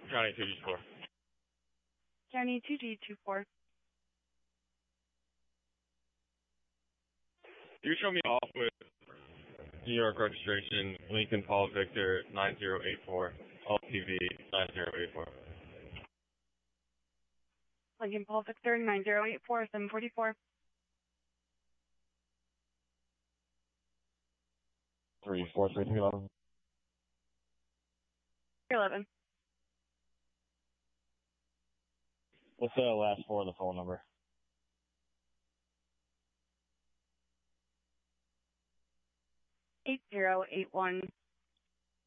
County 2G4. County 2G24. You show me off with New York registration, Lincoln Paul Victor 9084, LTV 9084. Lincoln Paul Victor 9084, 744. 34311. 11. What's the last four of the phone number? 8081.